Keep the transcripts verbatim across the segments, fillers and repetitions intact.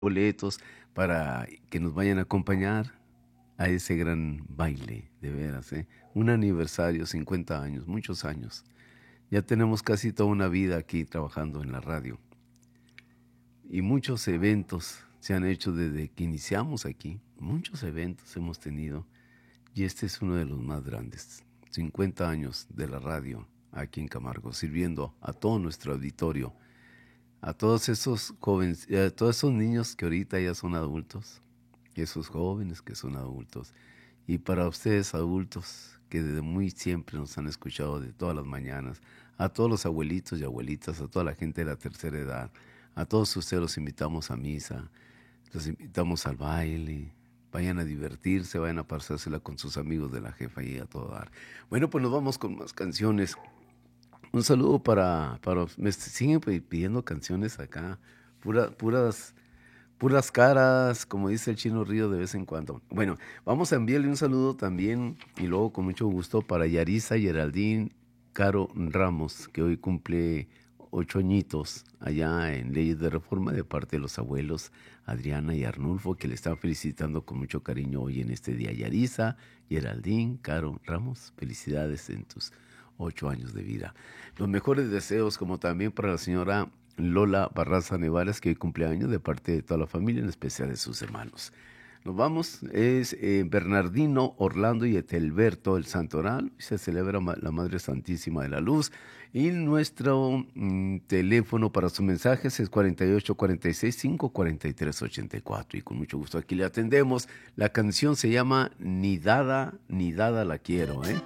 boletos para que nos vayan a acompañar a ese gran baile, de veras, ¿eh? Un aniversario, cincuenta años, muchos años. Ya tenemos casi toda una vida aquí trabajando en la radio. Y muchos eventos se han hecho desde que iniciamos aquí. Muchos eventos hemos tenido. Y este es uno de los más grandes. cincuenta años de la radio aquí en Camargo, sirviendo a todo nuestro auditorio. A todos esos jóvenes, a todos esos niños que ahorita ya son adultos. Esos jóvenes que son adultos. Y para ustedes adultos que desde muy siempre nos han escuchado de todas las mañanas. A todos los abuelitos y abuelitas, a toda la gente de la tercera edad. A todos ustedes los invitamos a misa, los invitamos al baile, vayan a divertirse, vayan a pasársela con sus amigos de la jefa y a todo dar. Bueno, pues nos vamos con más canciones. Un saludo para, para me siguen pidiendo canciones acá, pura, puras, puras caras, como dice el Chino Río de vez en cuando. Bueno, vamos a enviarle un saludo también y luego con mucho gusto para Yarisa Geraldine Caro Ramos, que hoy cumple ocho añitos allá en Leyes de Reforma de parte de los abuelos Adriana y Arnulfo, que le están felicitando con mucho cariño hoy en este día. Yarisa, Geraldine, Caro Ramos, felicidades en tus ocho años de vida. Los mejores deseos, como también para la señora Lola Barraza Nevares, que hoy cumpleaños de parte de toda la familia, en especial de sus hermanos. Nos vamos, es eh, Bernardino, Orlando y Etelberto el Santoral. Se celebra la Madre Santísima de la Luz. Y nuestro mm, teléfono para sus mensajes es cuarenta y ocho, cuarenta y seis, cinco, cuarenta y tres, ochenta y cuatro. Y con mucho gusto aquí le atendemos. La canción se llama Ni dada, ni dada la quiero, ¿eh?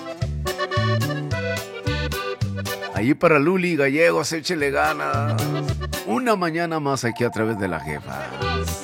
Allí para Luli Gallegos, échele ganas. Una mañana más aquí a través de la jefa.